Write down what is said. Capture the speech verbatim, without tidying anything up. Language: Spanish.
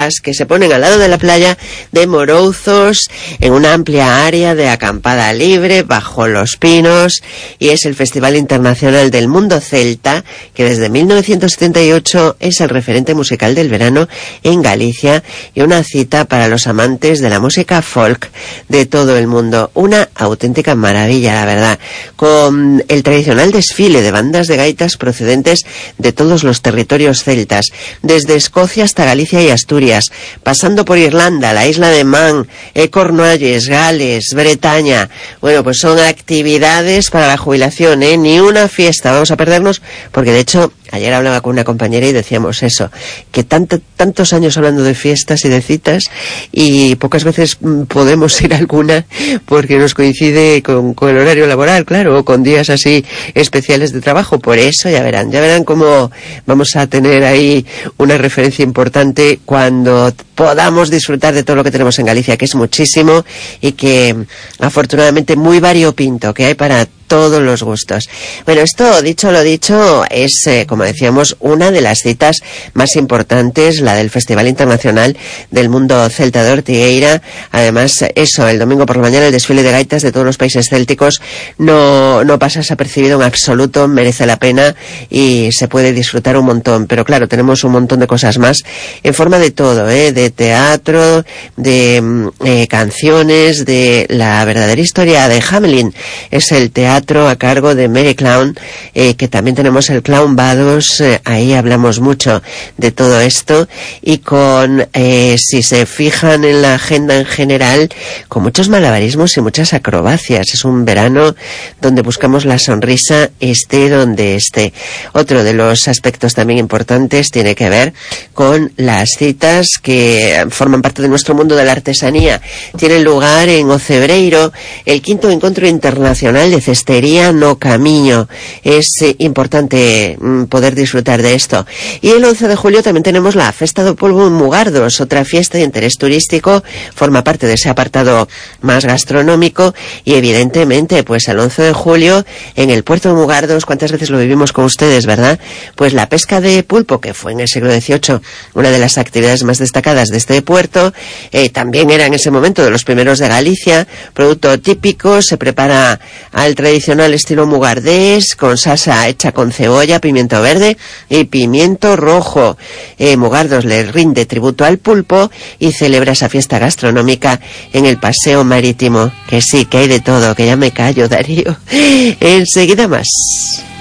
parejas que se ponen al lado de la playa de Morouzos en una amplia área de acampada libre bajo los pinos, y es el Festival Internacional del Mundo Celta, que desde mil novecientos setenta y ocho es el referente musical del verano en Galicia y una cita para los amantes de la música folk de todo el mundo. Una auténtica maravilla, la verdad, con el tradicional desfile de bandas de gaitas procedentes de todos los territorios celtas, desde Escocia hasta Galicia y Asturias, pasando por Irlanda, la isla de Man, eh, Cornualles, Gales, Bretaña. Bueno, pues son actividades para la jubilación, ¿eh? Ni una fiesta vamos a perdernos, porque de hecho ayer hablaba con una compañera y decíamos eso, que tanto, tantos años hablando de fiestas y de citas y pocas veces podemos ir a alguna porque nos coincide con, con el horario laboral, claro, o con días así especiales de trabajo. Por eso ya verán, ya verán cómo vamos a tener ahí una referencia importante cuando podamos disfrutar de todo lo que tenemos en Galicia, que es muchísimo y que afortunadamente muy variopinto, que hay para todos los gustos. Bueno, esto, dicho lo dicho, es, eh, como decíamos, una de las citas más importantes, la del Festival Internacional del Mundo Celta de Ortigueira. Además, eso, el domingo por la mañana el desfile de gaitas de todos los países célticos no, no pasa desapercibido en absoluto, merece la pena y se puede disfrutar un montón. Pero claro, tenemos un montón de cosas más en forma de todo, ¿eh? De teatro, de eh, canciones, de la verdadera historia de Hamelin. Es el teatro a cargo de Mary Clown, eh, que también tenemos el Clown Vados, eh, ahí hablamos mucho de todo esto, y con, eh, si se fijan en la agenda en general, con muchos malabarismos y muchas acrobacias. Es un verano donde buscamos la sonrisa, esté donde esté. Otro de los aspectos también importantes tiene que ver con las citas que forman parte de nuestro mundo de la artesanía. Tienen lugar en Ocebreiro, el quinto encuentro internacional de cestería no camiño. Es eh, importante mm, poder disfrutar de esto. Y el once de julio también tenemos la Festa do Polvo en Mugardos, otra fiesta de interés turístico, forma parte de ese apartado más gastronómico, y evidentemente pues el once de julio en el puerto de Mugardos, cuántas veces lo vivimos con ustedes, ¿verdad? Pues la pesca de pulpo, que fue en el siglo dieciocho una de las actividades más destacadas de este puerto, eh, también era en ese momento de los primeros de Galicia, producto típico, se prepara al tradicional estilo mugardés, con salsa hecha con cebolla, pimiento verde y pimiento rojo. Eh, Mugardos le rinde tributo al pulpo y celebra esa fiesta gastronómica en el paseo marítimo. Que sí, que hay de todo, que ya me callo, Darío. Enseguida más.